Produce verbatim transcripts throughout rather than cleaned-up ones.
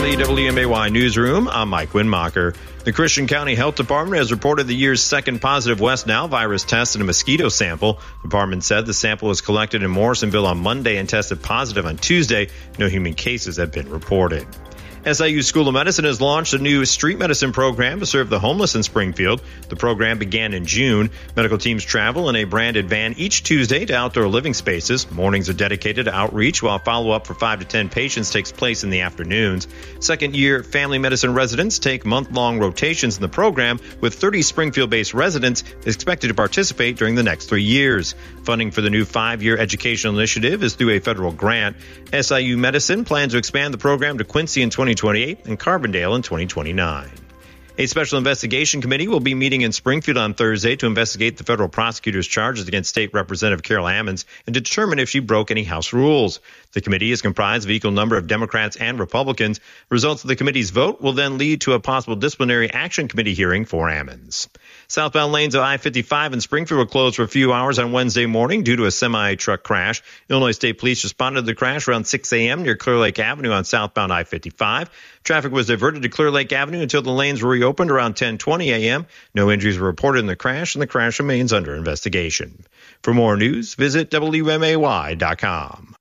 the W M A Y Newsroom, I'm Mike Winmacher. The Christian County Health Department has reported the year's second positive West Nile virus test in a mosquito sample. The department said the sample was collected in Morrisonville on Monday and tested positive on Tuesday. No human cases have been reported. S I U School of Medicine has launched a new street medicine program to serve the homeless in Springfield. The program began in June. Medical teams travel in a branded van each Tuesday to outdoor living spaces. Mornings are dedicated to outreach, while follow-up for five to ten patients takes place in the afternoons. Second-year family medicine residents take month-long rotations in the program, with thirty Springfield-based residents expected to participate during the next three years. Funding for the new five-year educational initiative is through a federal grant. S I U Medicine plans to expand the program to Quincy in twenty twenty-eight and Carbondale in twenty twenty-nine. A special investigation committee will be meeting in Springfield on Thursday to investigate the federal prosecutor's charges against State Representative Carol Ammons and determine if she broke any House rules. The committee is comprised of an equal number of Democrats and Republicans. Results of the committee's vote will then lead to a possible disciplinary action committee hearing for Ammons. Southbound lanes of I fifty-five in Springfield were closed for a few hours on Wednesday morning due to a semi-truck crash. Illinois State Police responded to the crash around six a.m. near Clear Lake Avenue on southbound I fifty-five. Traffic was diverted to Clear Lake Avenue until the lanes were reopened around ten twenty a.m. No injuries were reported in the crash, and the crash remains under investigation. For more news, visit W M A Y dot com.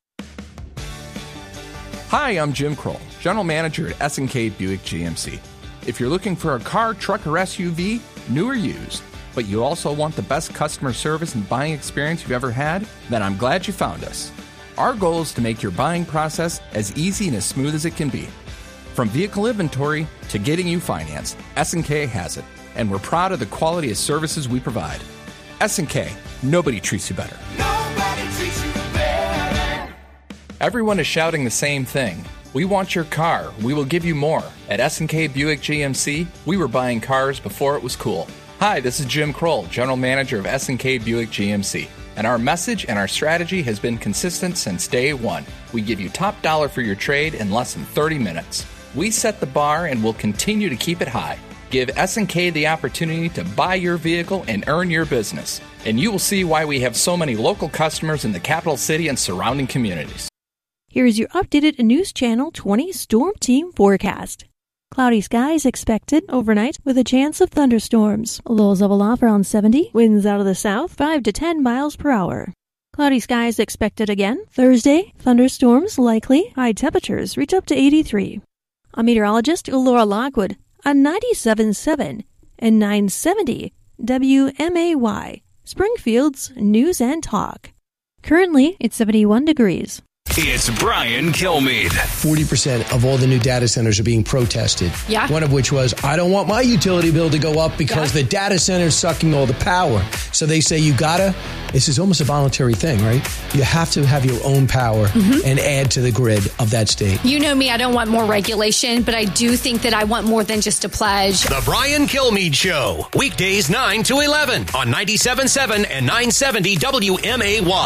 Hi, I'm Jim Kroll, General Manager at S and K Buick G M C. If you're looking for a car, truck, or S U V, new or used, but you also want the best customer service and buying experience you've ever had, then I'm glad you found us. Our goal is to make your buying process as easy and as smooth as it can be. From vehicle inventory to getting you financed, S and K has it, and we're proud of the quality of services we provide. S and K, nobody treats you better. Nobody treats you better. Everyone is shouting the same thing. We want your car. We will give you more. At S and K Buick G M C, we were buying cars before it was cool. Hi, this is Jim Kroll, General Manager of S and K Buick G M C. And our message and our strategy has been consistent since day one. We give you top dollar for your trade in less than thirty minutes. We set the bar and will continue to keep it high. Give S and K the opportunity to buy your vehicle and earn your business. And you will see why we have so many local customers in the capital city and surrounding communities. Here is your updated News Channel twenty Storm Team forecast. Cloudy skies expected overnight with a chance of thunderstorms. Lows level off around seventy. Winds out of the south five to ten miles per hour. Cloudy skies expected again. Thursday, thunderstorms likely. High temperatures reach up to eighty-three. I'm meteorologist Laura Lockwood on ninety-seven point seven and nine seventy W M A Y, Springfield's News and Talk. Currently, it's seventy-one degrees. It's Brian Kilmeade. forty percent of all the new data centers are being protested. Yeah. One of which was, I don't want my utility bill to go up because yeah. the data center is sucking all the power. So they say you gotta, this is almost a voluntary thing, right? You have to have your own power mm-hmm. and add to the grid of that state. You know me, I don't want more regulation, but I do think that I want more than just a pledge. The Brian Kilmeade Show. Weekdays nine to eleven on ninety-seven point seven and nine seventy W M A Y.